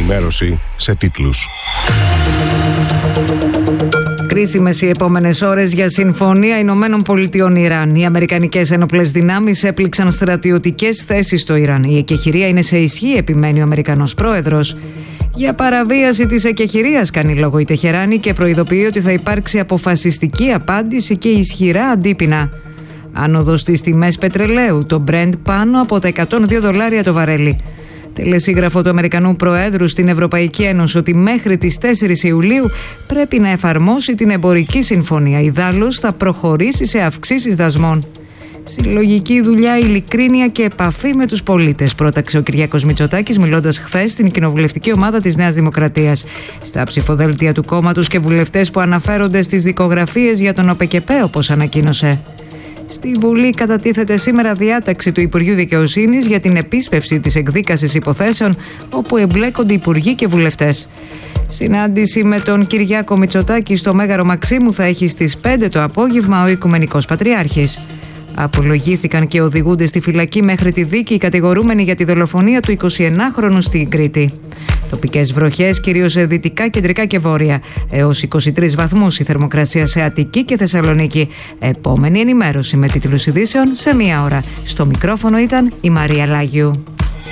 ενημέρωση σε τίτλους. Κρίσιμες οι επόμενες ώρες για συμφωνία Ηνωμένων Πολιτειών Ιράν. Οι αμερικανικές ένοπλες δυνάμεις έπληξαν στρατιωτικές θέσεις στο Ιράν. Η εκεχηρία είναι σε ισχύ, επιμένει ο Αμερικανός πρόεδρος. Για παραβίαση της εκεχηρίας κάνει λόγο η Τεχεράνη και προειδοποιεί ότι θα υπάρξει αποφασιστική απάντηση και ισχυρά αντίπεινα. Άνοδος στις τιμές πετρελαίου, το Brent πάνω από τα $102 το βαρέλι. Τελεσίγραφο του Αμερικανού Προέδρου στην Ευρωπαϊκή Ένωση ότι μέχρι τις 4 Ιουλίου πρέπει να εφαρμόσει την εμπορική συμφωνία. Ιδάλλως θα προχωρήσει σε αυξήσεις δασμών. Συλλογική δουλειά, ειλικρίνεια και επαφή με τους πολίτες, πρόταξε ο Κυριάκος Μητσοτάκης μιλώντας χθες στην κοινοβουλευτική ομάδα της Νέας Δημοκρατίας. Στα ψηφοδέλτια του κόμματος και βουλευτές που αναφέρονται στις δικογραφίες για τον ΟΠΕΚΕΠΕ, όπως ανακοίνωσε. Στη Βουλή κατατίθεται σήμερα διάταξη του Υπουργείου Δικαιοσύνης για την επίσπευση της εκδίκασης υποθέσεων όπου εμπλέκονται υπουργοί και βουλευτές. Συνάντηση με τον Κυριάκο Μητσοτάκη στο Μέγαρο Μαξίμου θα έχει στις 5 το απόγευμα ο Οικουμενικός Πατριάρχης. Απολογήθηκαν και οδηγούνται στη φυλακή μέχρι τη δίκη οι κατηγορούμενοι για τη δολοφονία του 21χρονου στην Κρήτη. Τοπικές βροχές κυρίως σε δυτικά, κεντρικά και βόρεια. Έως 23 βαθμούς η θερμοκρασία σε Αττική και Θεσσαλονίκη. Επόμενη ενημέρωση με τίτλους ειδήσεων σε 1 ώρα. Στο μικρόφωνο ήταν η Μαρία Λάγιου.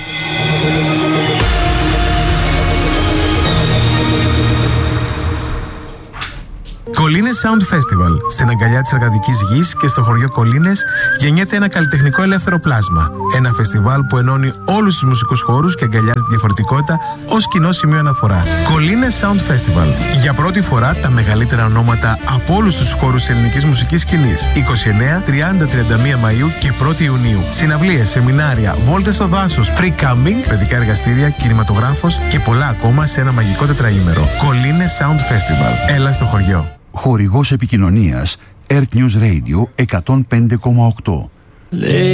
Κολλήνες Sound Festival. Στην αγκαλιά της εργατικής γης και στο χωριό Κολλήνες γεννιέται ένα καλλιτεχνικό ελεύθερο πλάσμα. Ένα φεστιβάλ που ενώνει όλους τους μουσικούς χώρους και αγκαλιάζει τη διαφορετικότητα ως κοινό σημείο αναφοράς. Κολλήνες Sound Festival. Για πρώτη φορά τα μεγαλύτερα ονόματα από όλους τους χώρους της ελληνικής μουσικής σκηνής. 29, 30, 31 Μαΐου και 1η Ιουνίου. Συναυλίες, σεμινάρια, βόλτες στο δάσος, free camping, παιδικά εργαστήρια, κινηματογράφος και πολλά ακόμα σε ένα μαγικό τετραήμερο. Κολλήνες Sound Festival. Έλα στο χωριό. Χορηγός επικοινωνίας Earth News Radio 105,8.